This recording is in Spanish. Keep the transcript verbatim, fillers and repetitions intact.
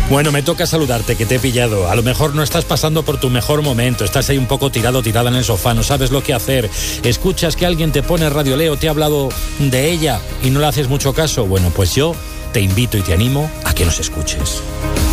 Bueno, me toca saludarte, que te he pillado. A lo mejor no estás pasando por tu mejor momento, estás ahí un poco tirado, tirada en el sofá, no sabes lo que hacer. Escuchas que alguien te pone Radio Leo, te ha hablado de ella y no le haces mucho caso. Bueno, pues yo te invito y te animo a que nos escuches.